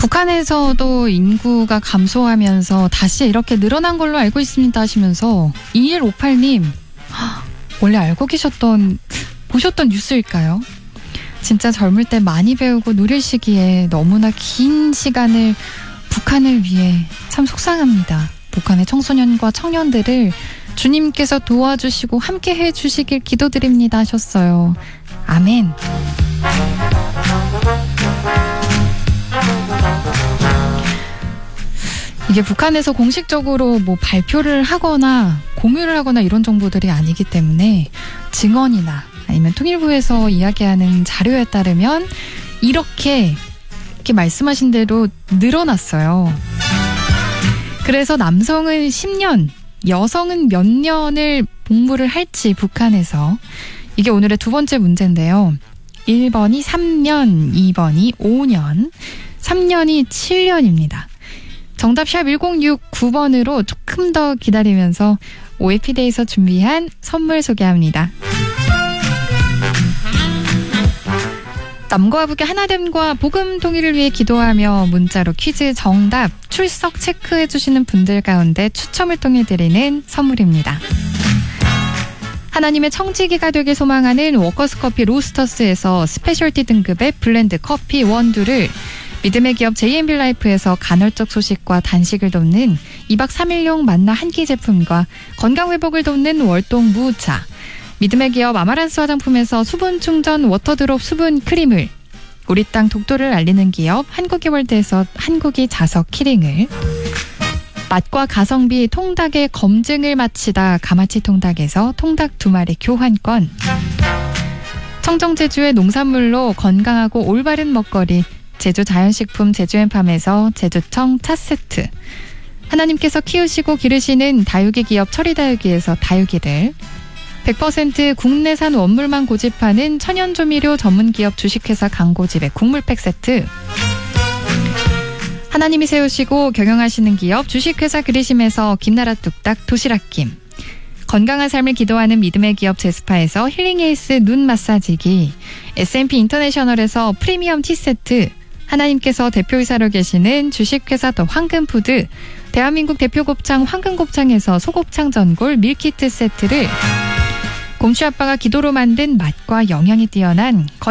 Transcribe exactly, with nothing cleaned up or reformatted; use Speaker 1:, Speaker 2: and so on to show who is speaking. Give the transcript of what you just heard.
Speaker 1: 북한에서도 인구가 감소하면서 다시 이렇게 늘어난 걸로 알고 있습니다 하시면서 이일오팔 님 원래 알고 계셨던 보셨던 뉴스일까요? 진짜 젊을 때 많이 배우고 누릴 시기에 너무나 긴 시간을 북한을 위해 참 속상합니다. 북한의 청소년과 청년들을 주님께서 도와주시고 함께 해주시길 기도드립니다 하셨어요. 아멘. 이게 북한에서 공식적으로 뭐 발표를 하거나 공유를 하거나 이런 정보들이 아니기 때문에 증언이나 아니면 통일부에서 이야기하는 자료에 따르면 이렇게 이렇게 말씀하신 대로 늘어났어요. 그래서 남성은 십 년, 여성은 몇 년을 복무를 할지 북한에서 이게 오늘의 두 번째 문제인데요. 일 번이 삼 년, 이 번이 오 년, 삼 년이 칠 년입니다. 정답 샵 일공육구 번으로 조금 더 기다리면서 오해피데이에서 준비한 선물 소개합니다. 남과 북의 하나됨과 복음 통일을 위해 기도하며 문자로 퀴즈 정답 출석 체크해 주시는 분들 가운데 추첨을 통해 드리는 선물입니다. 하나님의 청지기가 되길 소망하는 워커스커피 로스터스에서 스페셜티 등급의 블렌드 커피 원두를, 믿음의 기업 제이엠빌라이프에서 간헐적 소식과 단식을 돕는 이 박 삼 일용 만나 한 끼 제품과 건강회복을 돕는 월동 무차, 믿음의 기업 아마란스 화장품에서 수분 충전 워터드롭 수분 크림을, 우리 땅 독도를 알리는 기업 한국이월드에서 한국이 자석 키링을, 맛과 가성비 통닭의 검증을 마치다 가마치 통닭에서 통닭 두 마리 교환권, 청정제주의 농산물로 건강하고 올바른 먹거리 제주 자연식품 제주엠팜에서 제주청 찻세트, 하나님께서 키우시고 기르시는 다육이 기업 철이다육이에서 다육이를, 백 퍼센트 국내산 원물만 고집하는 천연조미료 전문기업 주식회사 강고집의 국물팩 세트, 하나님이 세우시고 경영하시는 기업 주식회사 그리심에서 김나라 뚝딱 도시락김, 건강한 삶을 기도하는 믿음의 기업 제스파에서 힐링에이스 눈 마사지기, 에스앤피 인터내셔널에서 프리미엄 티세트, 하나님께서 대표이사로 계시는 주식회사 더 황금푸드, 대한민국 대표 곱창 황금곱창에서 소곱창 전골 밀키트 세트를, 곰취 아빠가 기도로 만든 맛과 영양이 뛰어난